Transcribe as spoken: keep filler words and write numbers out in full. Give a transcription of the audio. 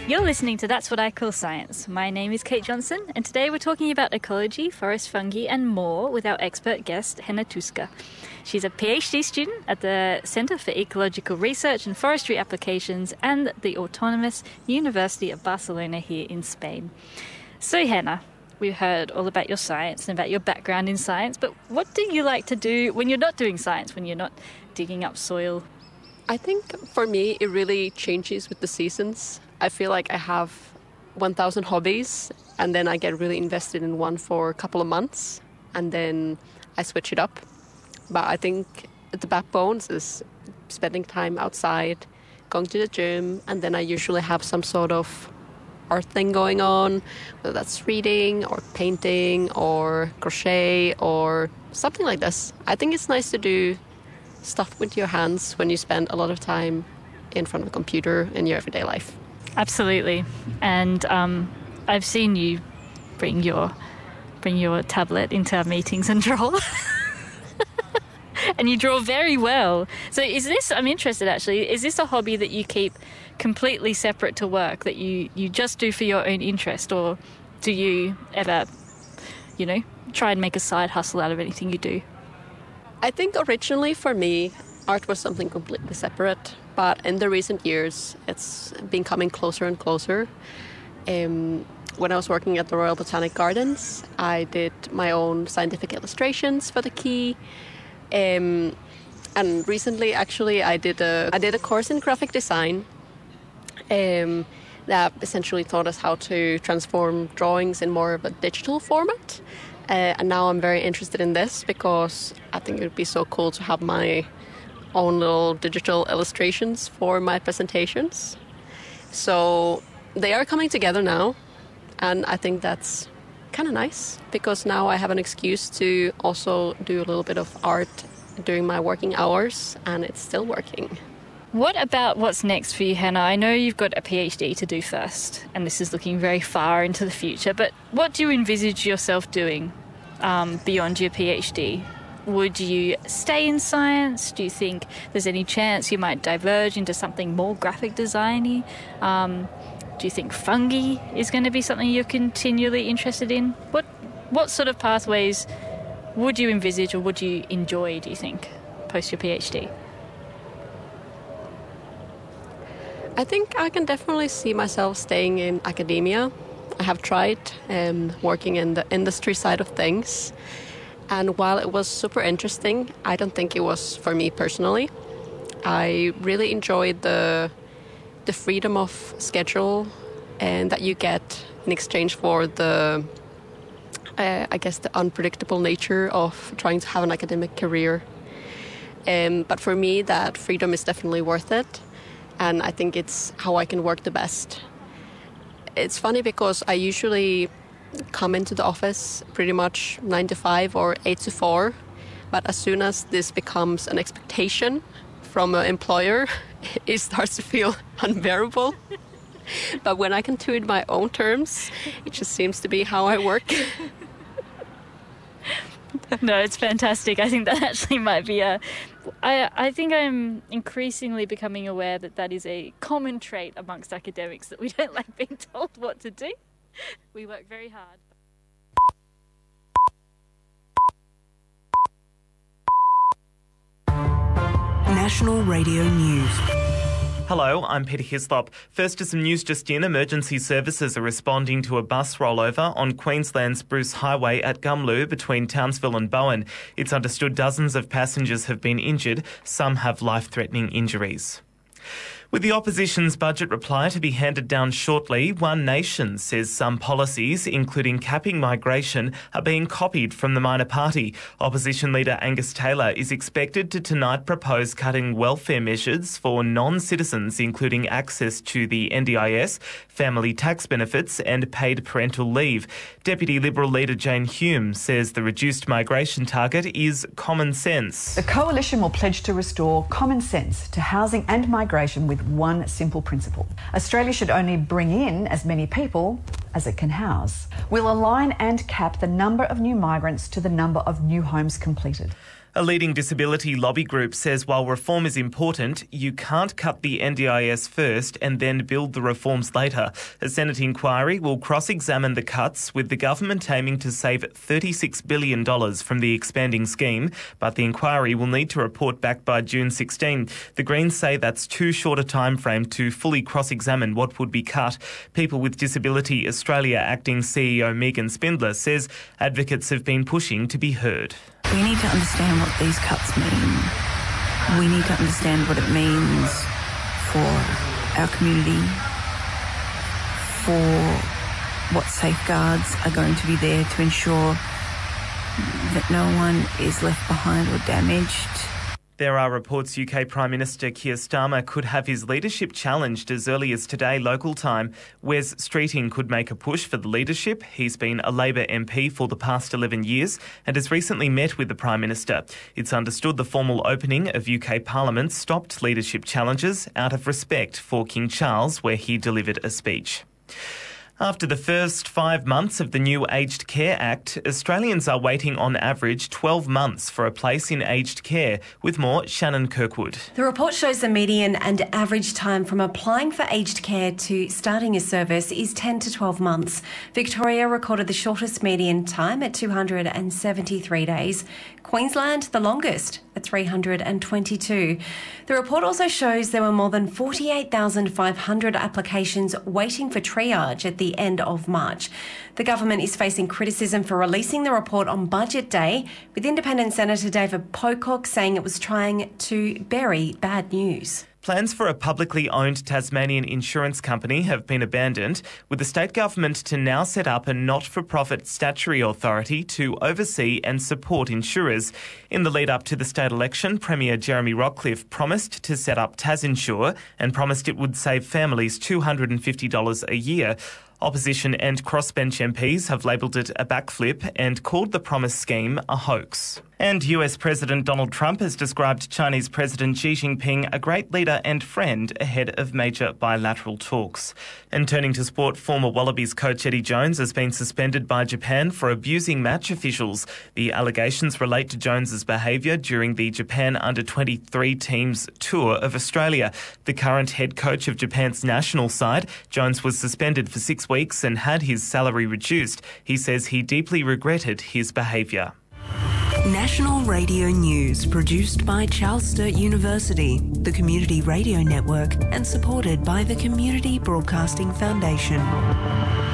You're listening to That's What I Call Science. My name is Kate Johnson, and today we're talking about ecology, forest fungi, and more with our expert guest, Henna Tuska. She's a PhD student at the Centre for Ecological Research and Forestry Applications and the Autonomous University of Barcelona here in Spain. So, Henna, we've heard all about your science and about your background in science, but what do you like to do when you're not doing science, when you're not digging up soil? I think for me, it really changes with the seasons. I feel like I have one thousand hobbies, and then I get really invested in one for a couple of months, and then I switch it up. But I think the backbone is spending time outside, going to the gym, and then I usually have some sort of art thing going on, whether that's reading or painting or crochet or something like this. I think it's nice to do stuff with your hands when you spend a lot of time in front of a computer in your everyday life. Absolutely. And um, I've seen you bring your bring your tablet into our meetings and draw. And you draw very well. So is this, I'm interested actually, is this a hobby that you keep completely separate to work, that you, you just do for your own interest, or do you ever, you know, try and make a side hustle out of anything you do? I think originally for me, art was something completely separate, but in the recent years, it's been coming closer and closer. Um, when I was working at the Royal Botanic Gardens, I did my own scientific illustrations for the key. Um, and recently, actually, I did a I did a course in graphic design um, that essentially taught us how to transform drawings in more of a digital format. Uh, and now I'm very interested in this because I think it would be so cool to have my own little digital illustrations for my presentations. So they are coming together now, and I think that's kind of nice because now I have an excuse to also do a little bit of art during my working hours, and it's still working. What about what's next for you, Henna? I know you've got a PhD to do first, and this is looking very far into the future, but what do you envisage yourself doing um, beyond your PhD? Would you stay in science? Do you think there's any chance you might diverge into something more graphic designy? Um, do you think fungi is going to be something you're continually interested in? What what sort of pathways would you envisage or would you enjoy, do you think, post your PhD? I think I can definitely see myself staying in academia. I have tried um, working in the industry side of things. And while it was super interesting, I don't think it was for me personally. I really enjoyed the the freedom of schedule and that you get in exchange for the, uh, I guess, the unpredictable nature of trying to have an academic career. Um, but for me, that freedom is definitely worth it. And I think it's how I can work the best. It's funny because I usually come into the office pretty much nine to five or eight to four. But as soon as this becomes an expectation from an employer, it starts to feel unbearable. But when I can do it in my own terms, it just seems to be how I work. No, it's fantastic. I think that actually might be a... I, I think I'm increasingly becoming aware that that is a common trait amongst academics, that we don't like being told what to do. We work very hard. National Radio News. Hello, I'm Peter Hislop. First to some news just in. Emergency services are responding to a bus rollover on Queensland's Bruce Highway at Gumlu between Townsville and Bowen. It's understood dozens of passengers have been injured. Some have life-threatening injuries. With the opposition's budget reply to be handed down shortly, One Nation says some policies, including capping migration, are being copied from the minor party. Opposition leader Angus Taylor is expected to tonight propose cutting welfare measures for non-citizens, including access to the N D I S, family tax benefits and paid parental leave. Deputy Liberal leader Jane Hume says the reduced migration target is common sense. The Coalition will pledge to restore common sense to housing and migration with one simple principle. Australia should only bring in as many people as it can house. We'll align and cap the number of new migrants to the number of new homes completed. A leading disability lobby group says while reform is important, you can't cut the N D I S first and then build the reforms later. A Senate inquiry will cross-examine the cuts, with the government aiming to save thirty-six billion dollars from the expanding scheme, but the inquiry will need to report back by June sixteenth. The Greens say that's too short a time frame to fully cross-examine what would be cut. People with Disability Australia acting C E O Megan Spindler says advocates have been pushing to be heard. We need to understand what these cuts mean. We need to understand what it means for our community, for what safeguards are going to be there to ensure that no one is left behind or damaged. There are reports U K Prime Minister Keir Starmer could have his leadership challenged as early as today local time. Wes Streeting could make a push for the leadership. He's been a Labor M P for the past eleven years and has recently met with the Prime Minister. It's understood the formal opening of U K Parliament stopped leadership challenges out of respect for King Charles, where he delivered a speech. After the first five months of the new Aged Care Act, Australians are waiting on average twelve months for a place in aged care. With more, Shannon Kirkwood. The report shows the median and average time from applying for aged care to starting a service is ten to twelve months. Victoria recorded the shortest median time at two hundred seventy-three days. Queensland, the longest, at three hundred twenty-two. The report also shows there were more than forty-eight thousand five hundred applications waiting for triage at the end of March. The government is facing criticism for releasing the report on Budget Day, with Independent Senator David Pocock saying it was trying to bury bad news. Plans for a publicly owned Tasmanian insurance company have been abandoned, with the state government to now set up a not-for-profit statutory authority to oversee and support insurers. In the lead-up to the state election, Premier Jeremy Rockcliffe promised to set up TasInsure and promised it would save families two hundred fifty dollars a year. Opposition and crossbench M Ps have labelled it a backflip and called the promised scheme a hoax. And U S President Donald Trump has described Chinese President Xi Jinping a great leader and friend ahead of major bilateral talks. And turning to sport, former Wallabies coach Eddie Jones has been suspended by Japan for abusing match officials. The allegations relate to Jones's behaviour during the Japan under twenty-three team's tour of Australia. The current head coach of Japan's national side, Jones was suspended for six weeks and had his salary reduced. He says he deeply regretted his behaviour. National Radio News, produced by Charles Sturt University, the Community Radio Network, and supported by the Community Broadcasting Foundation.